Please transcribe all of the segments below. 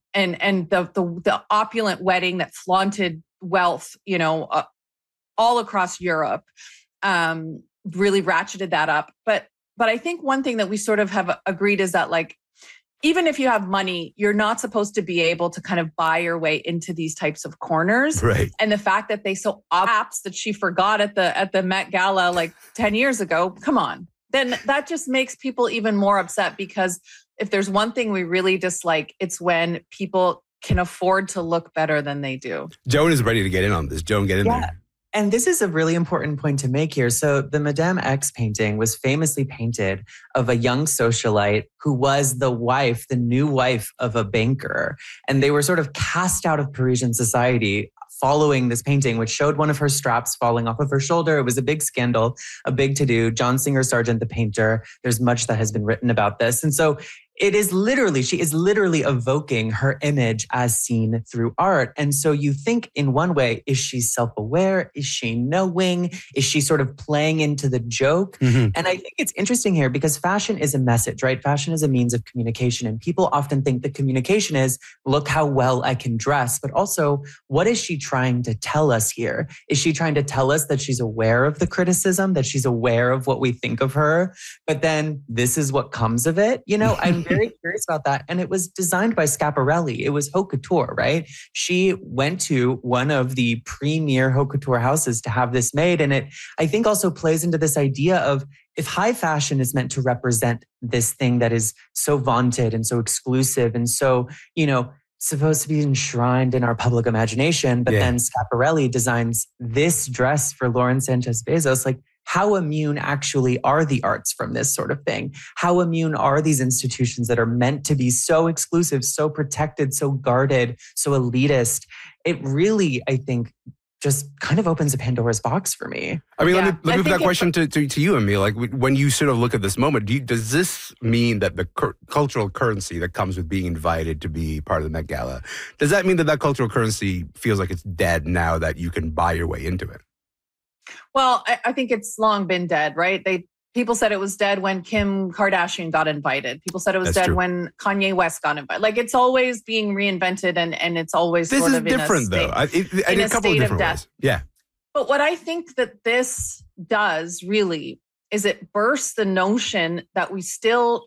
and the opulent wedding that flaunted wealth, all across Europe, really ratcheted that up. But I think one thing that we sort of have agreed is that, like, even if you have money, you're not supposed to be able to kind of buy your way into these types of corners. Right. And the fact that they so apps that she forgot at the Met Gala like 10 years ago, come on. Then that just makes people even more upset, because if there's one thing we really dislike, it's when people can afford to look better than they do. Joan is ready to get in on this. Joan, get in there. And this is a really important point to make here. So the Madame X painting was famously painted of a young socialite who was the new wife of a banker. And they were sort of cast out of Parisian society following this painting, which showed one of her straps falling off of her shoulder. It was a big scandal, a big to-do. John Singer Sargent, the painter, there's much that has been written about this. And so she is literally evoking her image as seen through art. And so you think in one way, is she self-aware? Is she knowing? Is she sort of playing into the joke? Mm-hmm. And I think it's interesting here because fashion is a message, right? Fashion is a means of communication. And people often think the communication is, look how well I can dress. But also, what is she trying to tell us here? Is she trying to tell us that she's aware of the criticism, that she's aware of what we think of her? But then this is what comes of it. I'm very curious about that. And it was designed by Schiaparelli. It was haute couture, right? She went to one of the premier haute couture houses to have this made. And it, I think, also plays into this idea of, if high fashion is meant to represent this thing that is so vaunted and so exclusive and so, supposed to be enshrined in our public imagination, but then Schiaparelli designs this dress for Lauren Sanchez Bezos, like, how immune actually are the arts from this sort of thing? How immune are these institutions that are meant to be so exclusive, so protected, so guarded, so elitist? It really, I think, just kind of opens a Pandora's box for me. I mean, let me put that question to you, Emile. Like, when you sort of look at this moment, does this mean that the cultural currency that comes with being invited to be part of the Met Gala, does that mean that cultural currency feels like it's dead now that you can buy your way into it? Well, I think it's long been dead, right? People said it was dead when Kim Kardashian got invited. People said it was dead when Kanye West got invited. Like, it's always being reinvented, and it's always sort of different, in a state, though. In a couple of different ways. Yeah. But what I think that this does really is it bursts the notion that we still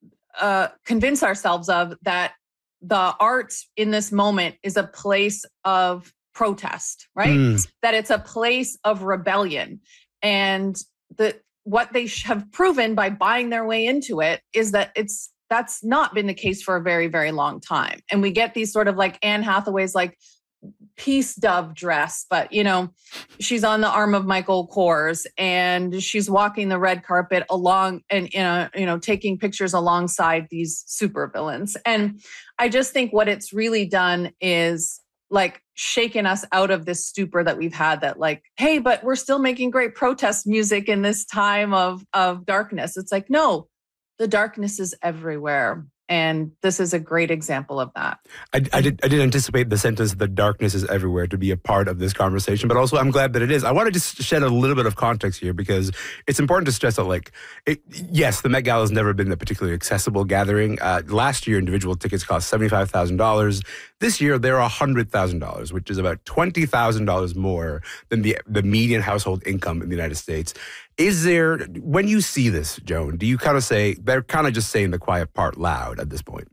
convince ourselves of, that the arts in this moment is a place of protest, right? That it's a place of rebellion. And what they have proven by buying their way into it is that that's not been the case for a very, very long time. And we get these sort of like Anne Hathaway's like peace dove dress, but she's on the arm of Michael Kors and she's walking the red carpet along and taking pictures alongside these supervillains. And I just think what it's really done is like shaken us out of this stupor that we've had, that like, hey, but we're still making great protest music in this time of darkness. It's like, no, the darkness is everywhere. And this is a great example of that. I did anticipate the sentence, the darkness is everywhere, to be a part of this conversation, but also I'm glad that it is. I want to just shed a little bit of context here because it's important to stress that, yes, the Met Gala has never been a particularly accessible gathering. Last year, individual tickets cost $75,000. This year, they're $100,000, which is about $20,000 more than the median household income in the United States. Is there, when you see this, Joan, do you kind of say, they're kind of just saying the quiet part loud at this point?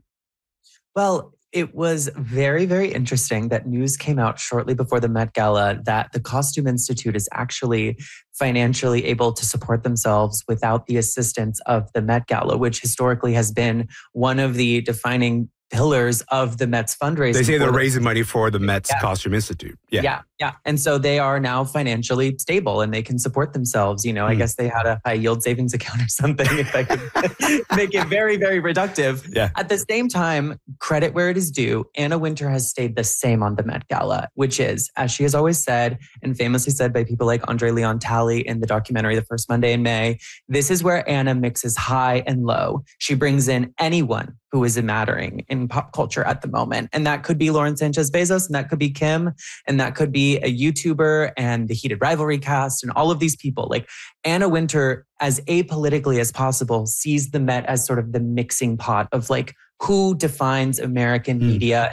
Well, it was very, very interesting that news came out shortly before the Met Gala that the Costume Institute is actually financially able to support themselves without the assistance of the Met Gala, which historically has been one of the defining pillars of the Met's fundraising. They say they're raising money for the Met's Costume Institute. Yeah. And so they are now financially stable and they can support themselves. I guess they had a high yield savings account or something, if I could make it very, very reductive. Yeah. At the same time, credit where it is due, Anna Wintour has stayed the same on the Met Gala, which is, as she has always said, and famously said by people like Andre Leon Talley in the documentary The First Monday in May, this is where Anna mixes high and low. She brings in anyone who is mattering in pop culture at the moment. And that could be Lauren Sanchez Bezos, and that could be Kim, and that could be a YouTuber and the Heated Rivalry cast and all of these people. Like, Anna Wintour, as apolitically as possible, sees the Met as sort of the mixing pot of like who defines American media